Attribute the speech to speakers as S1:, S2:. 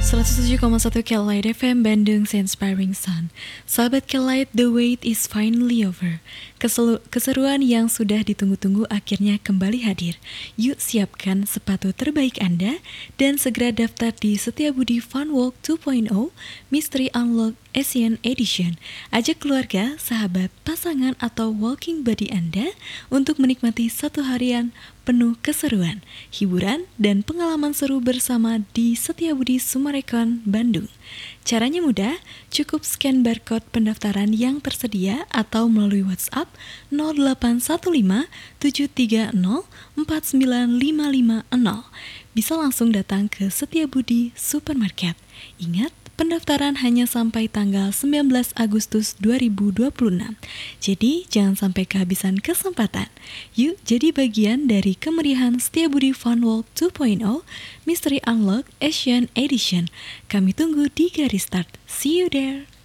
S1: 107,1 Kelight FM Bandung Inspiring Sun. Sahabat Kelight, the wait is finally over. Keseruan yang sudah ditunggu-tunggu akhirnya kembali hadir. Yuk siapkan sepatu terbaik Anda dan segera daftar di Setiabudi Fun Walk 2.0 Mystery Unlock Asian Edition. Ajak keluarga, sahabat, pasangan atau walking buddy Anda untuk menikmati satu harian penuh keseruan, hiburan, dan pengalaman seru bersama di Setiabudi Summarecon, Bandung. Caranya mudah, cukup scan barcode pendaftaran yang tersedia atau melalui WhatsApp 0815 730 49550. Bisa langsung datang ke Setiabudi Supermarket. Ingat, pendaftaran hanya sampai tanggal 19 Agustus 2026. Jadi, jangan sampai kehabisan kesempatan. Yuk jadi bagian dari kemeriahan Setiabudi Fun Walk 2.0 Mystery Unlock Asian Edition. Kami tunggu di garis start. See you there!